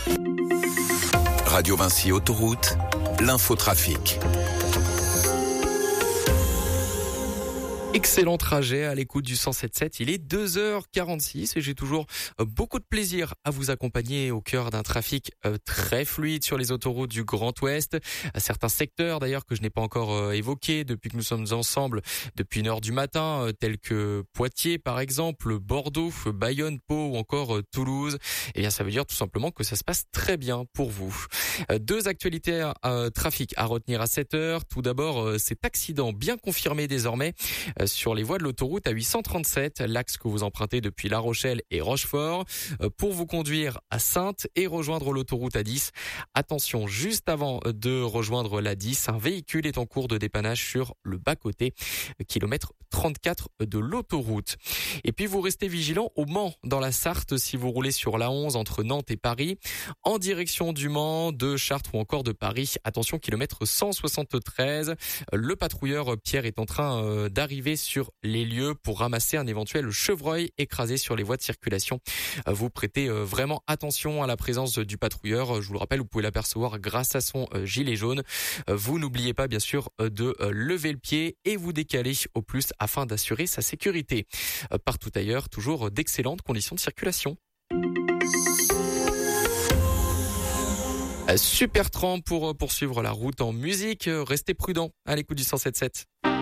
Radio Vinci Autoroute, l'infotrafic. Excellent trajet à l'écoute du 107.7. Il est 2h46 et j'ai toujours beaucoup de plaisir à vous accompagner au cœur d'un trafic très fluide sur les autoroutes du Grand Ouest. Certains secteurs d'ailleurs que je n'ai pas encore évoqués depuis que nous sommes ensemble depuis 1h du matin, tels que Poitiers par exemple, Bordeaux, Bayonne, Pau ou encore Toulouse. Eh bien ça veut dire tout simplement que ça se passe très bien pour vous. Deux actualités trafic à retenir à 7h. Tout d'abord, cet accident bien confirmé désormais sur les voies de l'autoroute A837, l'axe que vous empruntez depuis La Rochelle et Rochefort, pour vous conduire à Saintes et rejoindre l'autoroute A10. Attention, juste avant de rejoindre l'A10, un véhicule est en cours de dépannage sur le bas-côté, kilomètre 34 de l'autoroute. Et puis vous restez vigilant au Mans, dans la Sarthe, si vous roulez sur l'A11 entre Nantes et Paris, en direction du Mans, de Chartres ou encore de Paris. Attention, kilomètre 173. Le patrouilleur Pierre est en train d'arriver sur les lieux pour ramasser un éventuel chevreuil écrasé sur les voies de circulation. Vous prêtez vraiment attention à la présence du patrouilleur. Je vous le rappelle, vous pouvez l'apercevoir grâce à son gilet jaune. Vous n'oubliez pas bien sûr de lever le pied et vous décaler au plus afin d'assurer sa sécurité. Partout ailleurs, toujours d'excellentes conditions de circulation. Super tramp pour poursuivre la route en musique. Restez prudents à l'écoute du 107.7.